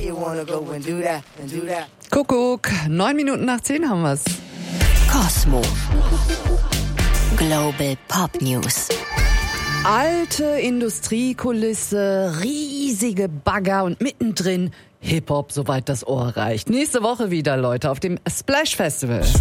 Kuckuck, 9 Minuten nach 10 haben wir's. Kosmo. Global Pop News. Alte Industriekulisse, riesige Bagger und mittendrin Hip-Hop, soweit das Ohr reicht. Nächste Woche wieder, Leute, auf dem Splash Festival.